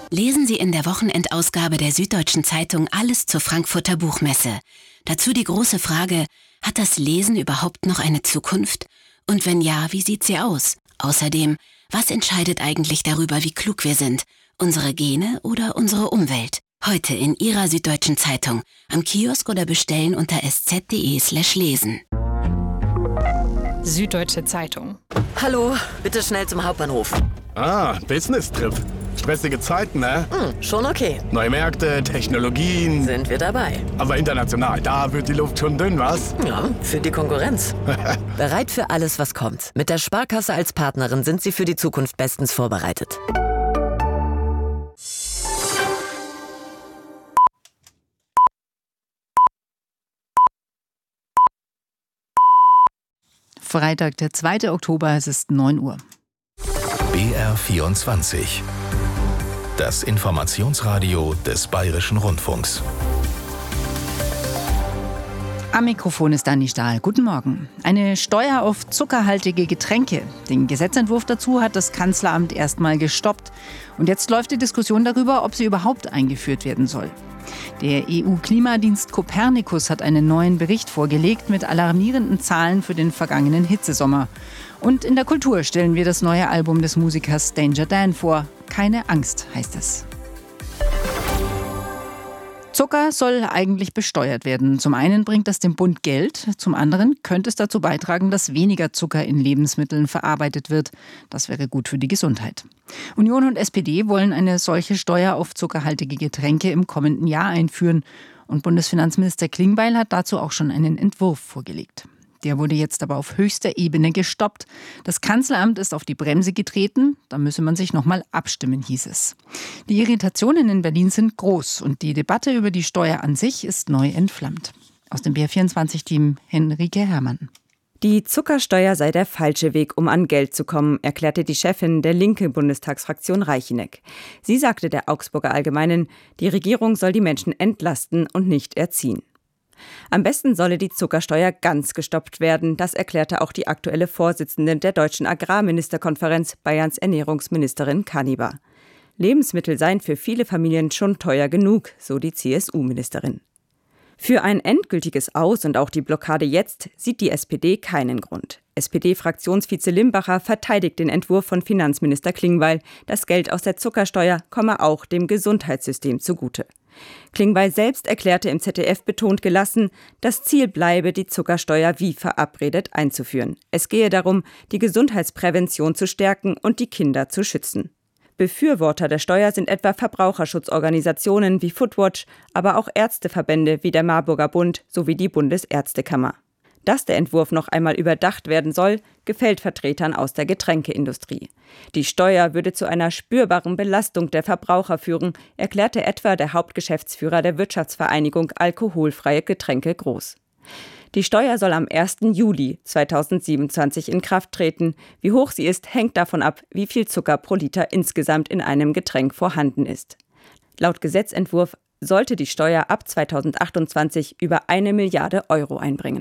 Lesen Sie in der Wochenendausgabe der Süddeutschen Zeitung alles zur Frankfurter Buchmesse. Dazu die große Frage: Hat das Lesen überhaupt noch eine Zukunft? Und wenn ja, wie sieht sie aus? Außerdem, was entscheidet eigentlich darüber, wie klug wir sind? Unsere Gene oder unsere Umwelt? Heute in Ihrer Süddeutschen Zeitung. Am Kiosk oder bestellen unter sz.de/lesen. Süddeutsche Zeitung. Hallo, bitte schnell zum Hauptbahnhof. Business-Trip. Stressige Zeiten, ne? Schon okay. Neue Märkte, Technologien. Sind wir dabei. Aber international, da wird die Luft schon dünn, was? Ja, für die Konkurrenz. Bereit für alles, was kommt. Mit der Sparkasse als Partnerin sind Sie für die Zukunft bestens vorbereitet. Freitag, der 2. Oktober, es ist 9 Uhr. BR24. Das Informationsradio des Bayerischen Rundfunks. Am Mikrofon ist Dani Stahl. Guten Morgen. Eine Steuer auf zuckerhaltige Getränke. Den Gesetzentwurf dazu hat das Kanzleramt erstmal gestoppt. Und jetzt läuft die Diskussion darüber, ob sie überhaupt eingeführt werden soll. Der EU-Klimadienst Copernicus hat einen neuen Bericht vorgelegt mit alarmierenden Zahlen für den vergangenen Hitzesommer. Und in der Kultur stellen wir das neue Album des Musikers Danger Dan vor. Keine Angst, heißt es. Zucker soll eigentlich besteuert werden. Zum einen bringt das dem Bund Geld, zum anderen könnte es dazu beitragen, dass weniger Zucker in Lebensmitteln verarbeitet wird. Das wäre gut für die Gesundheit. Union und SPD wollen eine solche Steuer auf zuckerhaltige Getränke im kommenden Jahr einführen. Und Bundesfinanzminister Klingbeil hat dazu auch schon einen Entwurf vorgelegt. Der wurde jetzt aber auf höchster Ebene gestoppt. Das Kanzleramt ist auf die Bremse getreten. Da müsse man sich noch mal abstimmen, hieß es. Die Irritationen in Berlin sind groß und die Debatte über die Steuer an sich ist neu entflammt. Aus dem BR24-Team Henrike Herrmann. Die Zuckersteuer sei der falsche Weg, um an Geld zu kommen, erklärte die Chefin der Linke-Bundestagsfraktion Reicheneck. Sie sagte der Augsburger Allgemeinen, die Regierung soll die Menschen entlasten und nicht erziehen. Am besten solle die Zuckersteuer ganz gestoppt werden, das erklärte auch die aktuelle Vorsitzende der Deutschen Agrarministerkonferenz, Bayerns Ernährungsministerin Kanibar. Lebensmittel seien für viele Familien schon teuer genug, so die CSU-Ministerin. Für ein endgültiges Aus und auch die Blockade jetzt sieht die SPD keinen Grund. SPD-Fraktionsvize Limbacher verteidigt den Entwurf von Finanzminister Klingbeil. Das Geld aus der Zuckersteuer komme auch dem Gesundheitssystem zugute. Klingbeil selbst erklärte im ZDF betont gelassen, das Ziel bleibe, die Zuckersteuer wie verabredet einzuführen. Es gehe darum, die Gesundheitsprävention zu stärken und die Kinder zu schützen. Befürworter der Steuer sind etwa Verbraucherschutzorganisationen wie Foodwatch, aber auch Ärzteverbände wie der Marburger Bund sowie die Bundesärztekammer. Dass der Entwurf noch einmal überdacht werden soll, gefällt Vertretern aus der Getränkeindustrie. Die Steuer würde zu einer spürbaren Belastung der Verbraucher führen, erklärte etwa der Hauptgeschäftsführer der Wirtschaftsvereinigung Alkoholfreie Getränke Groß. Die Steuer soll am 1. Juli 2027 in Kraft treten. Wie hoch sie ist, hängt davon ab, wie viel Zucker pro Liter insgesamt in einem Getränk vorhanden ist. Laut Gesetzentwurf sollte die Steuer ab 2028 über 1 Milliarde Euro einbringen.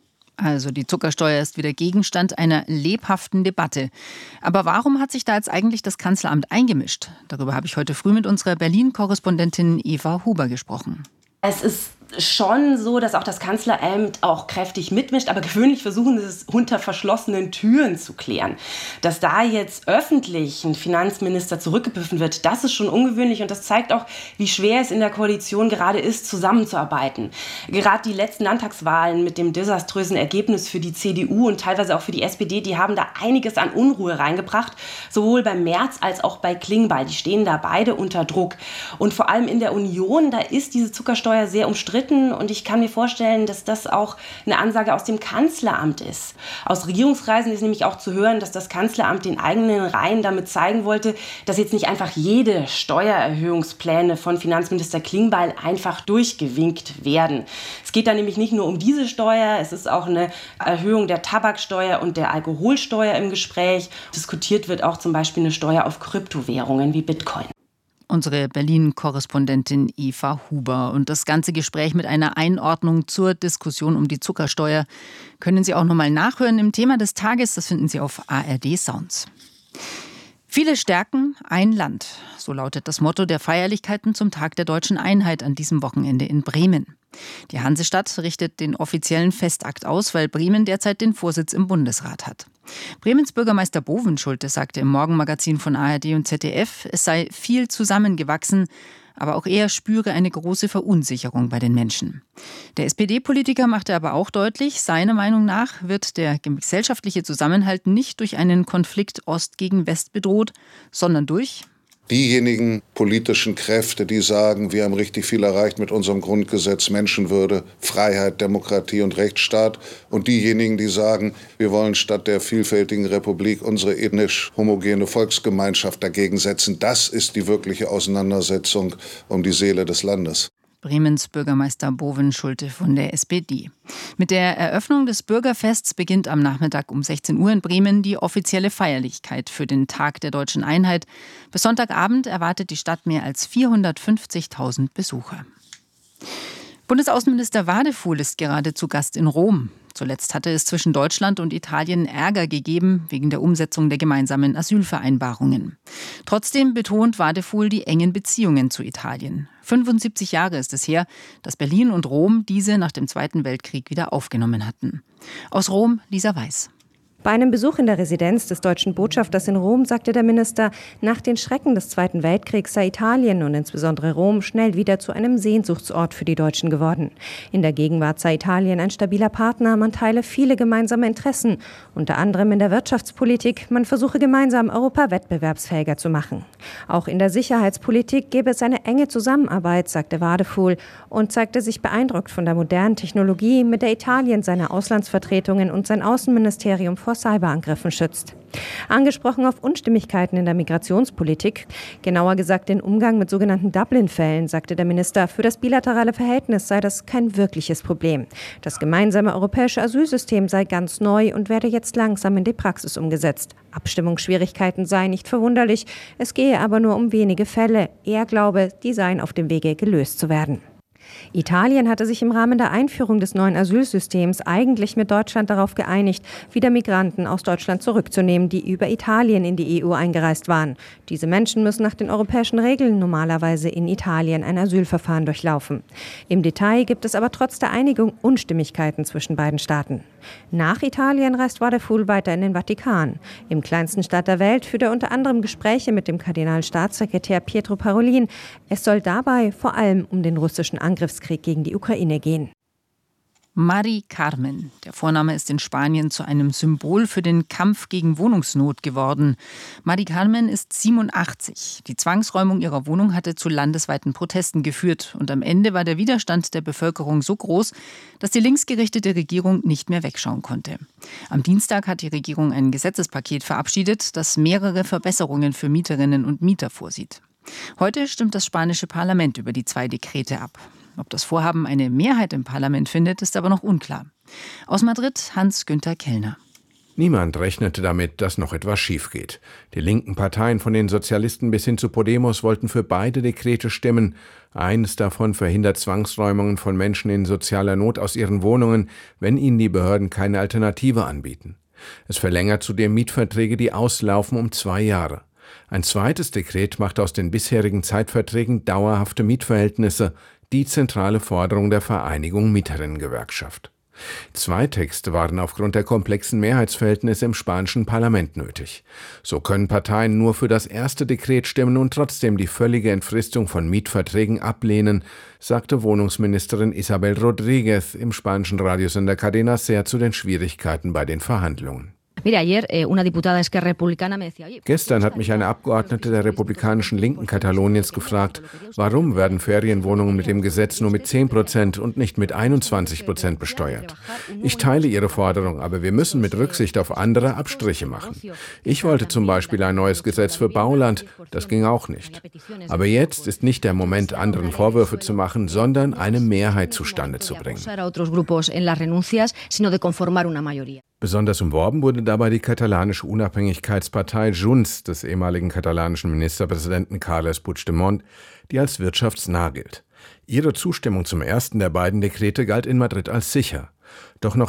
Also die Zuckersteuer ist wieder Gegenstand einer lebhaften Debatte. Aber warum hat sich da jetzt eigentlich das Kanzleramt eingemischt? Darüber habe ich heute früh mit unserer Berlin-Korrespondentin Eva Huber gesprochen. Es ist schon so, dass auch das Kanzleramt auch kräftig mitmischt, aber gewöhnlich versuchen sie es unter verschlossenen Türen zu klären. Dass da jetzt öffentlich ein Finanzminister zurückgepfiffen wird, das ist schon ungewöhnlich und das zeigt auch, wie schwer es in der Koalition gerade ist, zusammenzuarbeiten. Gerade die letzten Landtagswahlen mit dem desaströsen Ergebnis für die CDU und teilweise auch für die SPD, die haben da einiges an Unruhe reingebracht, sowohl bei Merz als auch bei Klingbeil. Die stehen da beide unter Druck. Und vor allem in der Union, da ist diese Zuckersteuer sehr umstritten. Und ich kann mir vorstellen, dass das auch eine Ansage aus dem Kanzleramt ist. Aus Regierungskreisen ist nämlich auch zu hören, dass das Kanzleramt den eigenen Reihen damit zeigen wollte, dass jetzt nicht einfach jede Steuererhöhungspläne von Finanzminister Klingbeil einfach durchgewinkt werden. Es geht da nämlich nicht nur um diese Steuer, es ist auch eine Erhöhung der Tabaksteuer und der Alkoholsteuer im Gespräch. Diskutiert wird auch zum Beispiel eine Steuer auf Kryptowährungen wie Bitcoin. Unsere Berlin-Korrespondentin Eva Huber. Und das ganze Gespräch mit einer Einordnung zur Diskussion um die Zuckersteuer können Sie auch nochmal nachhören im Thema des Tages. Das finden Sie auf ARD Sounds. Viele Stärken, ein Land. So lautet das Motto der Feierlichkeiten zum Tag der deutschen Einheit an diesem Wochenende in Bremen. Die Hansestadt richtet den offiziellen Festakt aus, weil Bremen derzeit den Vorsitz im Bundesrat hat. Bremens Bürgermeister Bovenschulte sagte im Morgenmagazin von ARD und ZDF, es sei viel zusammengewachsen, aber auch er spüre eine große Verunsicherung bei den Menschen. Der SPD-Politiker machte aber auch deutlich, seiner Meinung nach wird der gesellschaftliche Zusammenhalt nicht durch einen Konflikt Ost gegen West bedroht, sondern durch diejenigen politischen Kräfte, die sagen, wir haben richtig viel erreicht mit unserem Grundgesetz, Menschenwürde, Freiheit, Demokratie und Rechtsstaat. Und diejenigen, die sagen, wir wollen statt der vielfältigen Republik unsere ethnisch homogene Volksgemeinschaft dagegen setzen. Das ist die wirkliche Auseinandersetzung um die Seele des Landes. Bremens Bürgermeister Bovenschulte von der SPD. Mit der Eröffnung des Bürgerfests beginnt am Nachmittag um 16 Uhr in Bremen die offizielle Feierlichkeit für den Tag der deutschen Einheit. Bis Sonntagabend erwartet die Stadt mehr als 450.000 Besucher. Bundesaußenminister Wadefuhl ist gerade zu Gast in Rom. Zuletzt hatte es zwischen Deutschland und Italien Ärger gegeben wegen der Umsetzung der gemeinsamen Asylvereinbarungen. Trotzdem betont Wadefuhl die engen Beziehungen zu Italien. 75 Jahre ist es her, dass Berlin und Rom diese nach dem Zweiten Weltkrieg wieder aufgenommen hatten. Aus Rom, Lisa Weiß. Bei einem Besuch in der Residenz des deutschen Botschafters in Rom sagte der Minister, nach den Schrecken des Zweiten Weltkriegs sei Italien und insbesondere Rom schnell wieder zu einem Sehnsuchtsort für die Deutschen geworden. In der Gegenwart sei Italien ein stabiler Partner, man teile viele gemeinsame Interessen, unter anderem in der Wirtschaftspolitik, man versuche gemeinsam Europa wettbewerbsfähiger zu machen. Auch in der Sicherheitspolitik gäbe es eine enge Zusammenarbeit, sagte Wadefuhl und zeigte sich beeindruckt von der modernen Technologie, mit der Italien seine Auslandsvertretungen und sein Außenministerium vor Cyberangriffen schützt. Angesprochen auf Unstimmigkeiten in der Migrationspolitik, genauer gesagt den Umgang mit sogenannten Dublin-Fällen, sagte der Minister, für das bilaterale Verhältnis sei das kein wirkliches Problem. Das gemeinsame europäische Asylsystem sei ganz neu und werde jetzt langsam in die Praxis umgesetzt. Abstimmungsschwierigkeiten seien nicht verwunderlich, es gehe aber nur um wenige Fälle. Er glaube, die seien auf dem Wege, gelöst zu werden. Italien hatte sich im Rahmen der Einführung des neuen Asylsystems eigentlich mit Deutschland darauf geeinigt, wieder Migranten aus Deutschland zurückzunehmen, die über Italien in die EU eingereist waren. Diese Menschen müssen nach den europäischen Regeln normalerweise in Italien ein Asylverfahren durchlaufen. Im Detail gibt es aber trotz der Einigung Unstimmigkeiten zwischen beiden Staaten. Nach Italien reist Wadefuhl weiter in den Vatikan. Im kleinsten Staat der Welt führt er unter anderem Gespräche mit dem Kardinalstaatssekretär Pietro Parolin. Es soll dabei vor allem um den russischen Angriffskrieg gegen die Ukraine gehen. Mari Carmen. Der Vorname ist in Spanien zu einem Symbol für den Kampf gegen Wohnungsnot geworden. Mari Carmen ist 87. Die Zwangsräumung ihrer Wohnung hatte zu landesweiten Protesten geführt. Und am Ende war der Widerstand der Bevölkerung so groß, dass die linksgerichtete Regierung nicht mehr wegschauen konnte. Am Dienstag hat die Regierung ein Gesetzespaket verabschiedet, das mehrere Verbesserungen für Mieterinnen und Mieter vorsieht. Heute stimmt das spanische Parlament über die 2 Dekrete ab. Ob das Vorhaben eine Mehrheit im Parlament findet, ist aber noch unklar. Aus Madrid Hans-Günther Kellner. Niemand rechnete damit, dass noch etwas schief geht. Die linken Parteien von den Sozialisten bis hin zu Podemos wollten für beide Dekrete stimmen. Eines davon verhindert Zwangsräumungen von Menschen in sozialer Not aus ihren Wohnungen, wenn ihnen die Behörden keine Alternative anbieten. Es verlängert zudem Mietverträge, die auslaufen, um 2 Jahre. Ein zweites Dekret macht aus den bisherigen Zeitverträgen dauerhafte Mietverhältnisse, die zentrale Forderung der Vereinigung Mieterinnengewerkschaft. 2 Texte waren aufgrund der komplexen Mehrheitsverhältnisse im spanischen Parlament nötig. So können Parteien nur für das erste Dekret stimmen und trotzdem die völlige Entfristung von Mietverträgen ablehnen, sagte Wohnungsministerin Isabel Rodríguez im spanischen Radiosender Cadena Ser zu den Schwierigkeiten bei den Verhandlungen. Gestern hat mich eine Abgeordnete der republikanischen Linken Kataloniens gefragt, warum werden Ferienwohnungen mit dem Gesetz nur mit 10% und nicht mit 21% besteuert. Ich teile ihre Forderung, aber wir müssen mit Rücksicht auf andere Abstriche machen. Ich wollte zum Beispiel ein neues Gesetz für Bauland, das ging auch nicht. Aber jetzt ist nicht der Moment, anderen Vorwürfe zu machen, sondern eine Mehrheit zustande zu bringen. Besonders umworben wurde dabei die katalanische Unabhängigkeitspartei Junts des ehemaligen katalanischen Ministerpräsidenten Carles Puigdemont, die als wirtschaftsnah gilt. Ihre Zustimmung zum ersten der beiden Dekrete galt in Madrid als sicher. Doch noch